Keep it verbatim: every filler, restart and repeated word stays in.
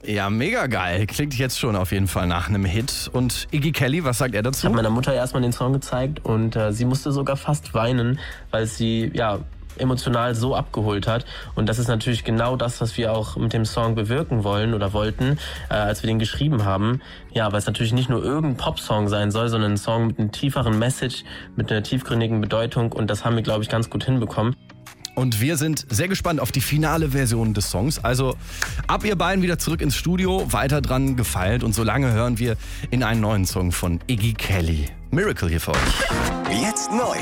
Ja, mega geil. Klingt jetzt schon auf jeden Fall nach einem Hit. Und Iggy Kelly, was sagt er dazu? Ich habe meiner Mutter erstmal den Song gezeigt und äh, sie musste sogar fast weinen, weil sie, ja, emotional so abgeholt hat. Und das ist natürlich genau das, was wir auch mit dem Song bewirken wollen oder wollten, äh, als wir den geschrieben haben. Ja, weil es natürlich nicht nur irgendein Popsong sein soll, sondern ein Song mit einem tieferen Message, mit einer tiefgründigen Bedeutung. Und das haben wir, glaube ich, ganz gut hinbekommen. Und wir sind sehr gespannt auf die finale Version des Songs. Also ab ihr beiden wieder zurück ins Studio, weiter dran gefeilt. Und solange hören wir in einen neuen Song von Iggy Kelly. Miracle hier für euch. Jetzt neu